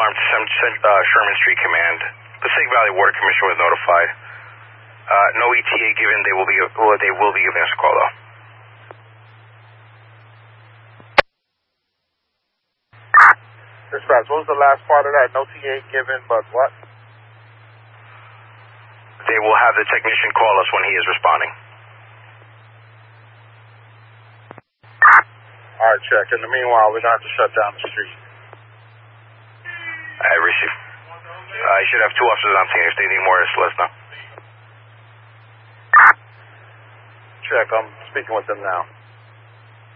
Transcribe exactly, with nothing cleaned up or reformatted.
alarm to Sem- Sem- uh, Sherman Street Command. Passaic Valley Water Commission was notified. Uh, no E T A given. They will be well, they will be giving us a call though. Dispatch, what was the last part of that? No T A given, but what? They will have the technician call us when he is responding. All right, check. In the meanwhile, we're going to have to shut down the street. I receive. Uh, you should have two officers on scene. If they need more, just let us know. Check. I'm speaking with them now.